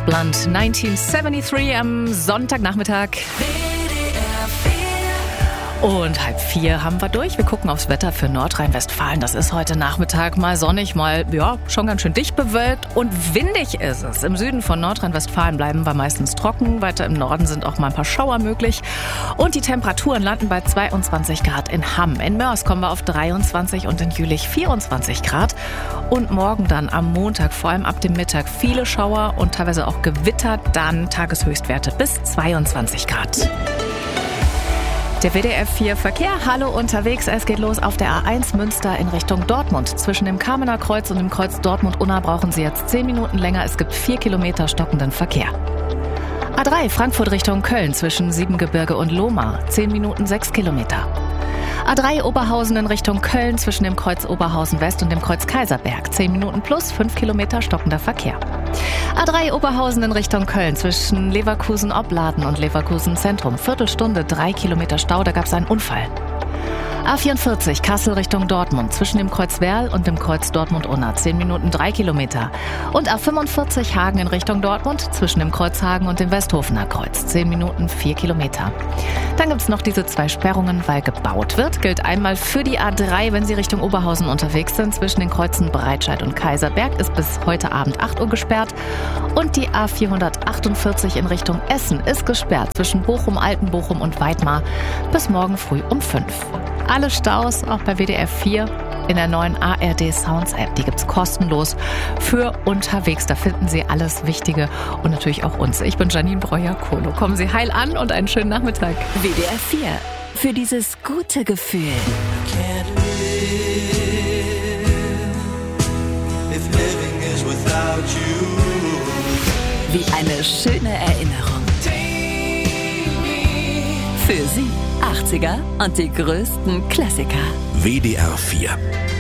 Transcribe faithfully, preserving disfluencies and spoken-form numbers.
Blunt neunzehnhundertdreiundsiebzig am Sonntagnachmittag. Und halb vier haben wir durch. Wir gucken aufs Wetter für Nordrhein-Westfalen. Das ist heute Nachmittag mal sonnig, mal ja schon ganz schön dicht bewölkt und windig ist es. Im Süden von Nordrhein-Westfalen bleiben wir meistens trocken. Weiter im Norden sind auch mal ein paar Schauer möglich. Und die Temperaturen landen bei zweiundzwanzig Grad in Hamm. In Mörs kommen wir auf dreiundzwanzig und in Jülich vierundzwanzig Grad. Und morgen dann am Montag, vor allem ab dem Mittag, viele Schauer und teilweise auch Gewitter. Dann Tageshöchstwerte bis zweiundzwanzig Grad. Der W D R vier Verkehr, hallo unterwegs. Es geht los auf der A eins Münster in Richtung Dortmund. Zwischen dem Kamener Kreuz und dem Kreuz Dortmund-Unna brauchen Sie jetzt zehn Minuten länger. Es gibt vier Kilometer stockenden Verkehr. A drei Frankfurt Richtung Köln zwischen Siebengebirge und Lohmar. zehn Minuten sechs Kilometer. A drei Oberhausen in Richtung Köln zwischen dem Kreuz Oberhausen West und dem Kreuz Kaiserberg. zehn Minuten plus fünf Kilometer stockender Verkehr. A drei Oberhausen in Richtung Köln zwischen Leverkusen-Opladen und Leverkusen-Zentrum. Viertelstunde, drei Kilometer Stau, da gab es einen Unfall. A vierundvierzig Kassel Richtung Dortmund zwischen dem Kreuz Werl und dem Kreuz Dortmund-Unna. zehn Minuten, drei Kilometer. Und A fünfundvierzig Hagen in Richtung Dortmund zwischen dem Kreuz Hagen und dem Westhofener Kreuz. zehn Minuten, vier Kilometer. Dann gibt es noch diese zwei Sperrungen, weil gebaut wird. Gilt einmal für die A drei, wenn Sie Richtung Oberhausen unterwegs sind. Zwischen den Kreuzen Breitscheid und Kaiserberg ist bis heute Abend acht Uhr gesperrt. Und die A vierhundertachtundvierzig in Richtung Essen ist gesperrt zwischen Bochum, Altenbochum und Weidmar bis morgen früh um fünf. Alle Staus, auch bei W D R vier, in der neuen A R D Sounds App. Die gibt's kostenlos für unterwegs. Da finden Sie alles Wichtige und natürlich auch uns. Ich bin Janine Breuer-Kohlo. Kommen Sie heil an und einen schönen Nachmittag. W D R vier. Für dieses gute Gefühl. Wie eine schöne Erinnerung. Für Sie achtziger und die größten Klassiker. W D R vier.